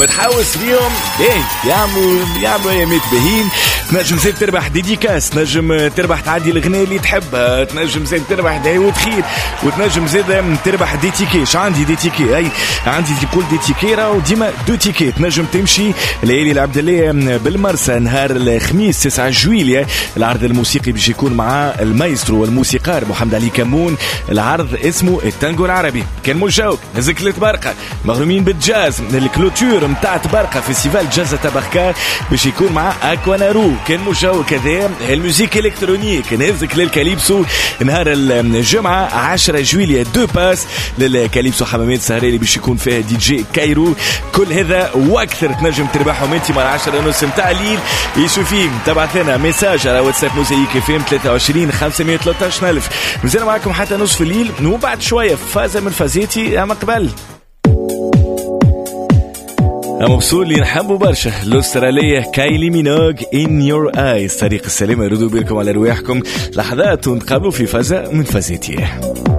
بيهم تحوس بيهم يعملوا ايامات باهين. تنجم زيد تربح ديديكاس، تنجم تربح تعدي الغناء اللي تحبها، تنجم زيد تربح دعوة خير، وتنجم زيد تربح دي تيكي. عندي دي تيكي، اي عندي كل دي تيكي راهو ديما دو تيكي. تنجم تمشي ليالي العبد الله بالمرسى نهار الخميس 9 جويلية، العرض الموسيقي باش يكون مع المايسترو والموسيقار محمد علي كمون. العرض اسمه التانجو العربي. كان مشاوك نزك لتبرقة مغرومين بالجاز. الكلوتور متاع تبرقة فيستيفال جاز تبرقة باش يكون مع اكوانارو. كان مشاوك كذا الموسيقى الكترونيك نهزك للكاليبسو نهار الجمعة 10 جويلية. دو باس للكاليبسو حمامات سهري اللي باش يكون فيها دي جي كايرو. كل هذا واكثر تنجم تربحهم انت مع 10:30 متاع الليل. يسوفي تبعث لنا ميساج على واتساب موزايك اف ام 23 513 ألف. مازال معكم حتى نصف الليل، وبعد شوية فازة من فازيتي أما قبل مبسوط اللي نحبوا برشا الأسترالية كايلي مينوغ In Your Eyes. طريق السلامة يردوا بكم على رواحكم لحظات ونتقابلوا في فازة من فازيتي.